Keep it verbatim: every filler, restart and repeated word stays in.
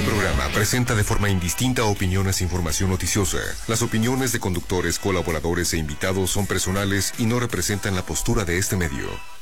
programa presenta de forma indistinta opiniones e información noticiosa. Las opiniones de conductores, colaboradores e invitados son personales y no representan la postura de este medio.